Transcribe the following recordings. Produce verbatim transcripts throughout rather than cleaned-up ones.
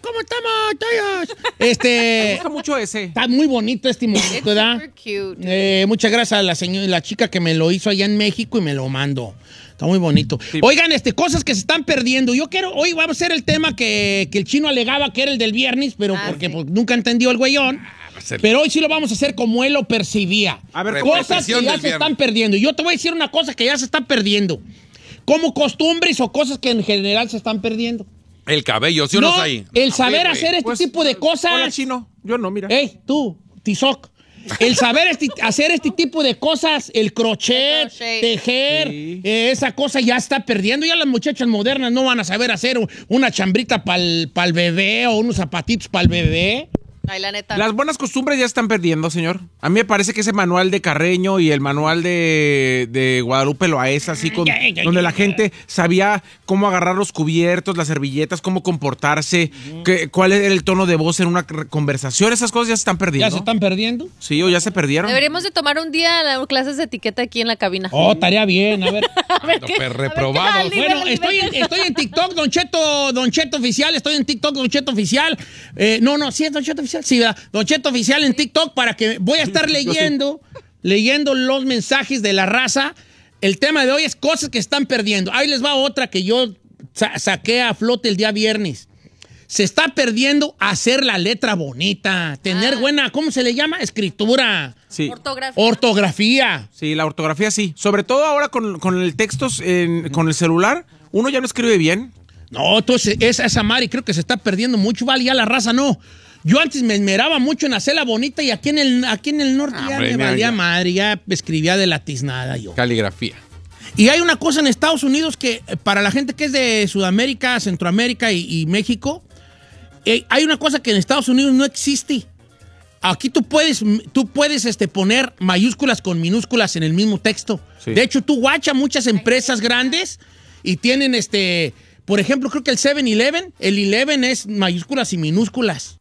¿cómo estamos todos? Este... Me gusta mucho ese. Está muy bonito este momento, ¿verdad? Eh, muchas gracias a la señora, la chica que me lo hizo allá en México y me lo mandó. Está muy bonito. Sí. Oigan, este, cosas que se están perdiendo. Yo quiero, hoy vamos a hacer el tema que, que el chino alegaba que era el del viernes, pero ah, porque sí. pues, nunca entendió el güeyón. Pero hoy sí lo vamos a hacer como él lo percibía. A ver, cosas que ya se están perdiendo. Yo te voy a decir una cosa que ya se están perdiendo. Como costumbres o cosas que en general se están perdiendo. El cabello, ¿sí o no, no hay? El saber Cabello, hacer este pues, tipo de cosas. Hola, chino. Yo no, mira. Ey, tú, Tizoc. El saber este, hacer este tipo de cosas, el crochet, el crochet. tejer, sí. eh, esa cosa ya está perdiendo. Ya las muchachas modernas no van a saber hacer una chambrita para el bebé o unos zapatitos para el bebé. Ay, la neta. Las buenas costumbres ya están perdiendo, señor. A mí me parece que ese manual de Carreño y el manual de, de Guadalupe Loaesa, así con, yeah, yeah, donde yeah, la yeah. gente sabía cómo agarrar los cubiertos, las servilletas, cómo comportarse, uh-huh. que, cuál era el tono de voz en una conversación. Esas cosas ya se están perdiendo. ¿Ya se están perdiendo? Sí, o ya se perdieron. Deberíamos de tomar un día clases de etiqueta aquí en la cabina. Oh, estaría bien. A ver. a ver qué, reprobados. A ver qué bueno, nivel, estoy, nivel. En, estoy en TikTok, Don Cheto, Don Cheto Oficial. Estoy en TikTok, Don Cheto Oficial. Eh, no, no, sí es Don Cheto Oficial. Sí, ¿verdad? Don Cheto Oficial en TikTok para que voy a estar leyendo, leyendo los mensajes de la raza. El tema de hoy es cosas que están perdiendo. Ahí les va otra que yo sa- saqué a flote el día viernes. Se está perdiendo hacer la letra bonita, tener ah. buena, ¿cómo se le llama? Escritura. Sí. Ortografía. Ortografía. Sí, la ortografía sí. Sobre todo ahora con, con el texto, en, con el celular, uno ya no escribe bien. No, entonces esa, esa Mari creo que se está perdiendo mucho, vale, ya la raza no. Yo antes me esmeraba mucho en hacerla bonita y aquí en el, aquí en el norte ah, ya me valía ya. madre, ya escribía de la tiznada yo. Caligrafía. Y hay una cosa en Estados Unidos que para la gente que es de Sudamérica, Centroamérica y, y México, eh, hay una cosa que en Estados Unidos no existe. Aquí tú puedes, tú puedes este, poner mayúsculas con minúsculas en el mismo texto. Sí. De hecho, tú guacha muchas empresas grandes y tienen, este, por ejemplo, creo que el siete eleven, el once es mayúsculas y minúsculas.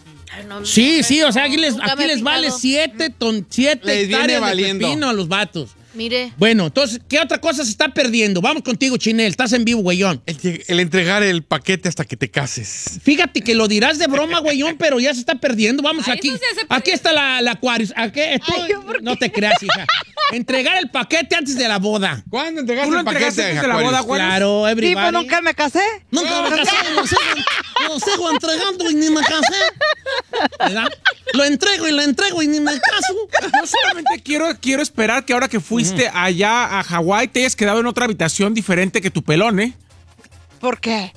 No, sí, sí, o sea, aquí les, aquí les vale siete, ton, siete hectáreas de pepino a los vatos. Mire. Bueno, entonces, ¿qué otra cosa se está perdiendo? Vamos contigo, Chinel, estás en vivo, güeyón. El, el entregar el paquete hasta que te cases. Fíjate que lo dirás de broma, güeyón, pero ya se está perdiendo. Vamos Ay, aquí. Aquí está la, la Aquarius. Aquí, esto, Ay, no te creas, hija. Entregar el paquete antes de la boda. ¿Cuándo entregaste el paquete antes de la boda, güey? Claro, everybody. Sí, pues nunca me casé. Nunca me casé, lo sigo, lo sigo entregando y ni me casé. ¿Verdad? Lo entrego y lo entrego y ni me caso. Yo solamente quiero, quiero esperar que ahora que fuiste uh-huh. allá a Hawái te hayas quedado en otra habitación diferente que tu pelón, ¿eh? ¿Por qué?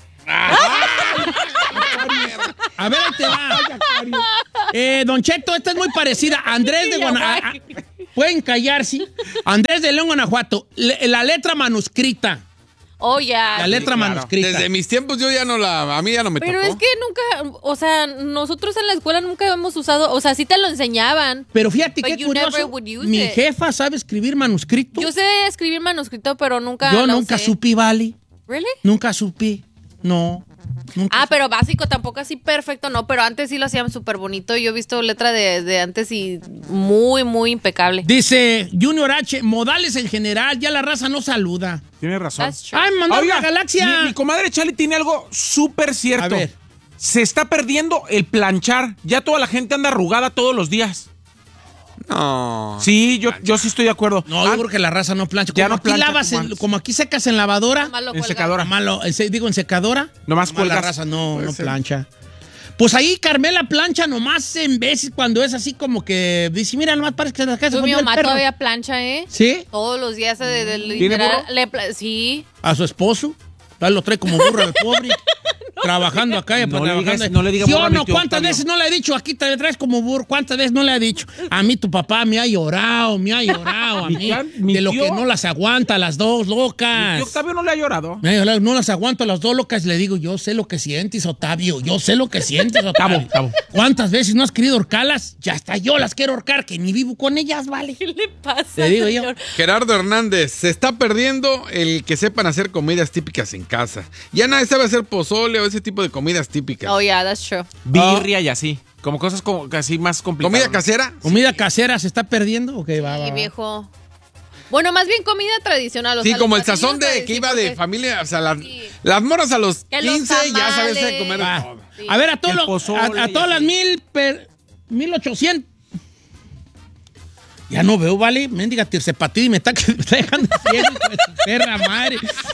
A ver, ahí te va. Eh, Don Cheto, esta es muy parecida. Andrés de Guanajuato. Pueden callarse. Andrés de León, Guanajuato. Le, la letra manuscrita. Oh, ya. La letra sí, claro. manuscrita. Desde mis tiempos yo ya no la... A mí ya no me Pero tocó. es que nunca... O sea, nosotros en la escuela nunca hemos usado... O sea, sí te lo enseñaban. Pero fíjate qué curioso. Mi it. jefa sabe escribir manuscrito. Yo sé escribir manuscrito, pero nunca Yo lo nunca sé. supe, ¿vale? ¿Really? Nunca supe. No. Nunca ah, supe. pero básico tampoco así perfecto, no. Pero antes sí lo hacían súper bonito. Yo he visto letra de, de antes y muy, muy impecable. Dice Junior H, modales en general, ya la raza no saluda. Tiene razón. ¡Ay, mandó la galaxia! Mi, mi comadre Charlie tiene algo súper cierto. A ver. Se está perdiendo el planchar. Ya toda la gente anda arrugada todos los días. No. Sí, yo, yo sí estoy de acuerdo. No, yo creo que la raza no plancha. Como Ya no aquí plancha lavas, como en, antes. como aquí secas en lavadora, Malo En cuelga. secadora. malo, en se- digo en secadora, Nomás nomás la cuelgas. raza no, Puede no ser. plancha. Pues ahí Carmela plancha nomás en veces cuando es así como que dice, mira, nomás parece que se casa Pues mi el mamá perro. todavía plancha, ¿eh? ¿Sí? Todos los días de, de, de ¿Tiene literal, burro? le pla- sí. A su esposo. Ahí lo trae como burro el pobre. Trabajando acá. No pues, le trabajando. digas- no le diga ¿Sí burro o a mi no? tío ¿Cuántas Octavio? veces no le he dicho? Aquí te traes como burro. ¿Cuántas veces no le he dicho? A mí tu papá me ha llorado, me ha llorado a Mi mí. tía- mi de lo tío- que no las aguanta las dos locas. Y Octavio no le ha llorado. Me ha llorado, no las aguanto las dos locas. Le digo, yo sé lo que sientes, Octavio. Yo sé lo que sientes, Octavio. Cabo, cabo. ¿Cuántas veces no has querido ahorcarlas? Ya hasta yo las quiero ahorcar, que ni vivo con ellas, vale. ¿Qué le pasa, Te digo yo. señor? Gerardo Hernández, se está perdiendo el que sepan hacer comidas típicas en casa. Ya nadie sabe hacer pozole o ese tipo de comidas típicas. Oh, yeah, that's true. Birria y así. Como cosas como casi más complicadas. ¿Comida casera? ¿Comida casera se está perdiendo? Ok, va, va, Sí, va. viejo. Bueno, más bien comida tradicional. O Sí, sea, como los el sazón de platillos que iba de tradicionales. familia, o sea, las, Sí. las morras a los Que los quince ya sabes de tamales. comer Ah, todo. Sí. A ver, a, todos El los- pozole a, a y todas así. las mil, per- mil ochocientos. Ya no veo, ¿vale? Mendiga tircepatí me está, me está dejando ciego, hijo de su perra madre.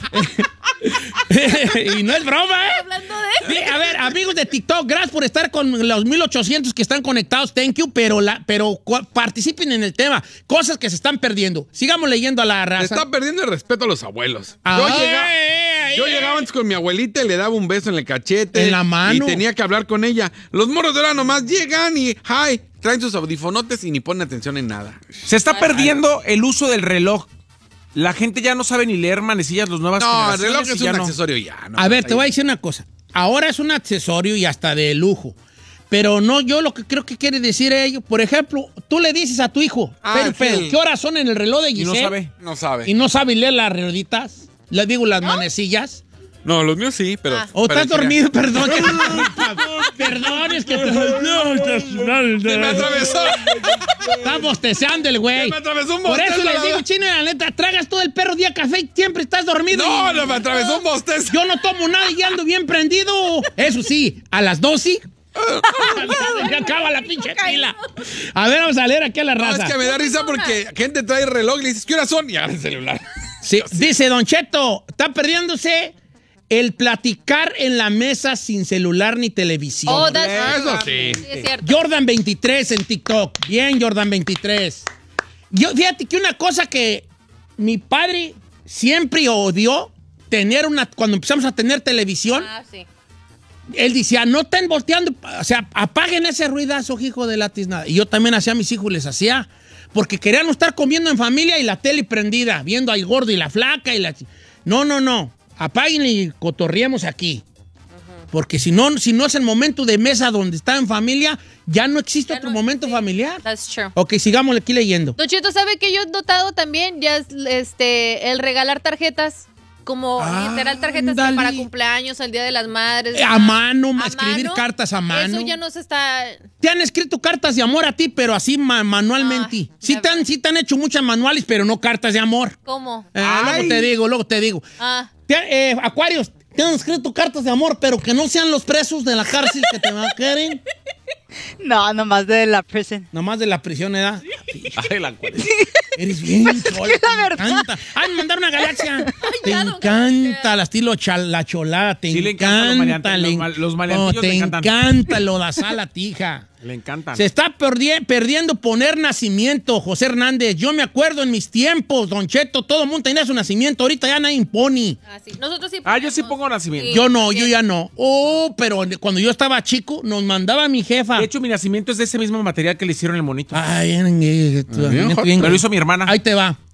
Y no es broma, ¿eh? Hablando de... Sí, a ver, amigos de TikTok, gracias por estar con los mil ochocientos que están conectados, thank you, pero, la, pero cu- participen en el tema, cosas que se están perdiendo. Sigamos leyendo a la Se raza. está perdiendo el respeto a los abuelos. Ah, yo, llegaba, eh, yo eh, llegaba antes con mi abuelita y le daba un beso en el cachete. En la mano. Y tenía que hablar con ella. Los moros de ahora nomás llegan y, hi, traen sus audifonotes y ni ponen atención en nada. Se está perdiendo el uso del reloj. La gente ya no sabe ni leer manecillas, las nuevas No, el generaciones. reloj es y ya un no. accesorio ya. ¿no? A ver, te Ahí. voy a decir una cosa. Ahora es un accesorio y hasta de lujo. Pero no, yo lo que creo que quiere decir ello, por ejemplo, tú le dices a tu hijo, Ah, pero, el pero, Phil. ¿qué horas son en el reloj de Y Giselle? no sabe. No sabe. Y no sabe leer las rueditas, les digo las manecillas. No, los míos sí, pero... Ah. O pero estás mira, dormido, perdón. Perdón, es que te... Se me atravesó. Está bostezeando el güey. Se me atravesó un Por eso bostezo, les la digo, verdad. chino, la neta, tragas todo el perro día café y siempre estás dormido. No, Y- no, me atravesó un bostezo. Yo no tomo nada y ando bien prendido. Eso sí, a las doce ya acaba la pinche pila. A ver, vamos a leer aquí a la No, raza. es que me da risa porque gente trae reloj y le dices, ¿qué horas son? Y agarra el celular. Sí, dice Don Cheto, está perdiéndose el platicar en la mesa sin celular ni televisión. Oh, that's Ah, true. eso sí. Sí, es cierto. Jordan veintitrés en TikTok. Bien, Jordan veintitrés. Yo, fíjate que una cosa que mi padre siempre odió, tener una, cuando empezamos a tener televisión, Ah, sí. él decía, no estén volteando, o sea, apaguen ese ruidazo, hijo de la tiznada. Y yo también hacía a mis hijos, les hacía, porque querían estar comiendo en familia y la tele prendida, viendo al gordo y la flaca y la... No, no, no, apaguen y cotorriemos aquí. Porque si no, si no es el momento de mesa donde está en familia, ya no existe Ya otro no- momento sí, familiar. That's true. Ok, sigamos aquí leyendo. Don Cheto, ¿sabe que yo he notado también? Ya es este, el regalar tarjetas. Como Ah, literal tarjetas que ándale. para cumpleaños, al Día de las Madres. Eh, a mano, escribir cartas a mano. Eso ya no se está... Te han escrito cartas de amor a ti, pero así ma- manualmente. Ah, sí, ya te han, veo. sí te han hecho muchas manuales, pero no cartas de amor. ¿Cómo? Eh, Ay. luego te digo, luego te digo. Ah, Te- eh, Acuarios, te han escrito cartas de amor, pero que no sean los presos de la cárcel que te quieren. No, nomás de la prison. Nomás de la prisión, ¿verdad? Ay, la cual- Eres bien chola. Es la Te verdad. encanta. Ay, me mandaron una galaxia. te ya, don encanta Galaxia. la estilo chal- la cholada. Te Sí, le encantan los encanta. maleantes, le- los mal- los maleantillos Oh, te le encantan. encanta lo da sala, tija. Le encantan. Se está perdi- perdiendo poner nacimiento, José Hernández. Yo me acuerdo en mis tiempos, Don Cheto, todo el mundo tenía su nacimiento. Ahorita ya nadie impone. ah, sí. Nosotros sí Ah, yo sí ponemos. pongo nacimiento. Yo no, yo ya no. Oh, pero cuando yo estaba chico, nos mandaba mi jefa. De hecho, mi nacimiento es de ese mismo material que le hicieron el monito. Ay, bien, eh, tu bien nacimiento hot. bien- Me lo hizo mi hermana. Ahí te va.